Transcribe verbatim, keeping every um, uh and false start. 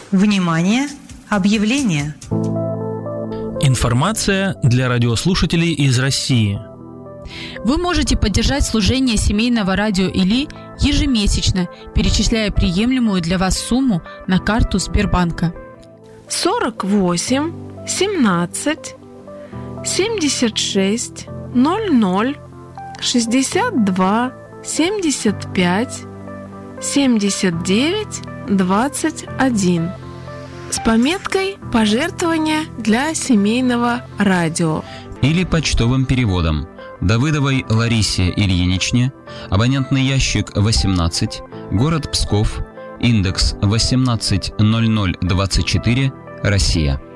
Внимание! Объявление! Информация для радиослушателей из России. Вы можете поддержать служение семейного радио Или ежемесячно, перечисляя приемлемую для вас сумму на карту Сбербанка. сорок восемь семнадцать семьдесят шесть ноль ноль шестьдесят два семьдесят пять семьдесят девять двадцать один с пометкой «Пожертвования для семейного радио» или почтовым переводом Давыдовой Ларисе Ильиничне, абонентный ящик восемнадцать, город Псков, индекс восемнадцать ноль ноль двадцать четыре, Россия.